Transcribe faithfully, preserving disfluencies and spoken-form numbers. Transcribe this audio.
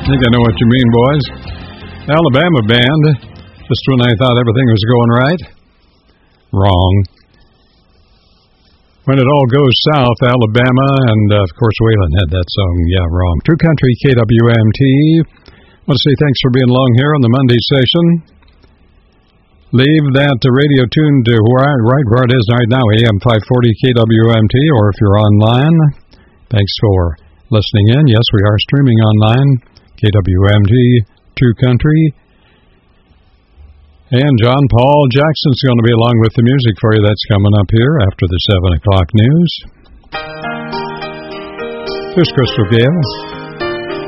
think I know what you mean, boys. Alabama band, just when I thought everything was going right. Wrong. When it all goes south, Alabama, and uh, of course Waylon had that song, yeah, wrong. True Country, K W M T. I want to say thanks for being along here on the Monday session. Leave that uh, radio tune to where, right where it is right now, A M five forty K W M T, or if you're online, thanks for listening in. Yes, we are streaming online, K W M T, True Country. And John Paul Jackson's going to be along with the music for you. That's coming up here after the seven o'clock news. Here's Crystal Gale.